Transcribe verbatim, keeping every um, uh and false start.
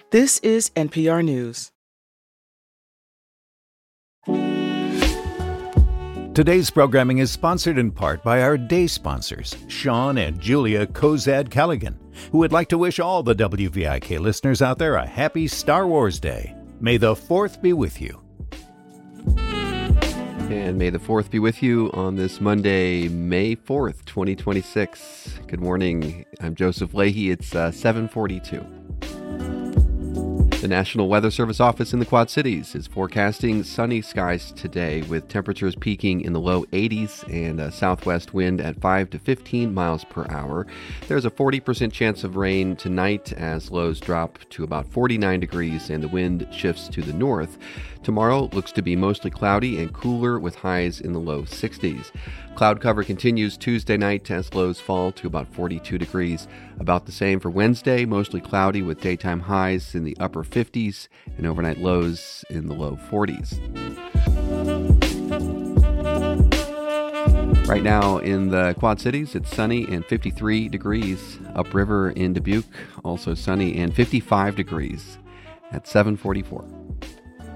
This is N P R News. Today's programming is sponsored in part by our day sponsors, Sean and Julia Kozad Callaghan, who would like to wish all the W V I K listeners out there a happy Star Wars Day. May the fourth be with you. And may the fourth be with you on this Monday, May fourth, twenty twenty-six. Good morning. I'm Joseph Leahy. It's uh, seven forty-two. The National Weather Service office in the Quad Cities is forecasting sunny skies today with temperatures peaking in the low eighties and a southwest wind at five to fifteen miles per hour. There's a forty percent chance of rain tonight as lows drop to about forty-nine degrees and the wind shifts to the north. Tomorrow looks to be mostly cloudy and cooler with highs in the low sixties. Cloud cover continues Tuesday night as lows fall to about forty-two degrees. About the same for Wednesday, mostly cloudy with daytime highs in the upper fifties and overnight lows in the low forties. Right now in the Quad Cities, it's sunny and fifty-three degrees. Upriver in Dubuque, also sunny and fifty-five degrees at seven forty-four.